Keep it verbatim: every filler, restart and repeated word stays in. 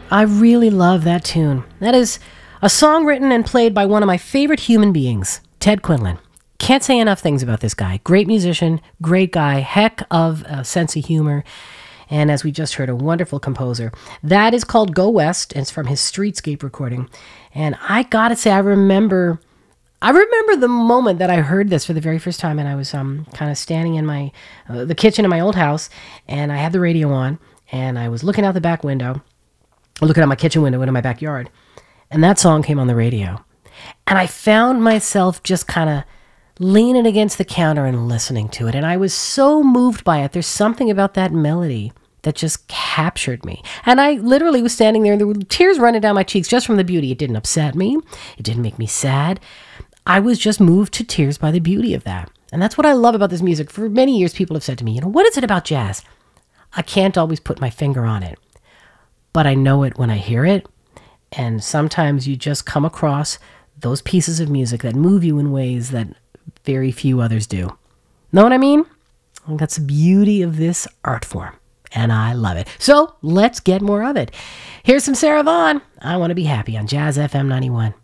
I really love that tune. That is a song written and played by one of my favorite human beings, Ted Quinlan. Can't say enough things about this guy. Great musician, great guy, heck of a sense of humor. And as we just heard, a wonderful composer. That is called Go West, and it's from his Streetscape recording. And I gotta say, I remember... I remember the moment that I heard this for the very first time, and I was um, kind of standing in my uh, the kitchen in my old house, and I had the radio on, and I was looking out the back window, looking out my kitchen window into my backyard, and that song came on the radio. And I found myself just kind of leaning against the counter and listening to it, and I was so moved by it. There's something about that melody that just captured me. And I literally was standing there, and there were tears running down my cheeks just from the beauty. It didn't upset me. It didn't make me sad. I was just moved to tears by the beauty of that. And that's what I love about this music. For many years, people have said to me, you know, what is it about jazz? I can't always put my finger on it, but I know it when I hear it. And sometimes you just come across those pieces of music that move you in ways that very few others do. Know what I mean? And that's the beauty of this art form. And I love it. So let's get more of it. Here's some Sarah Vaughan. I Want to Be Happy on Jazz F M ninety-one.